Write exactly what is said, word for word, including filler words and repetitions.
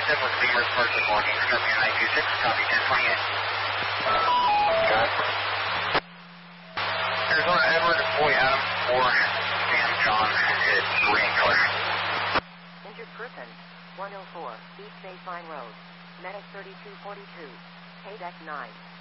with Beamer, Merchant Walking, Discovery nine two six, copy ten twenty-eight. Got it. Arizona Edward, Boy Adam four, Sam John, it's green color. Injured person, one oh four, East Baseline Road, Medic thirty-two forty-two, K D E C nine.